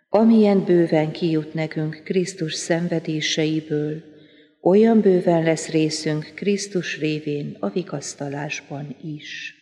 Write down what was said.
Amilyen bőven kijut nekünk Krisztus szenvedéseiből, olyan bőven lesz részünk Krisztus révén a vigasztalásban is.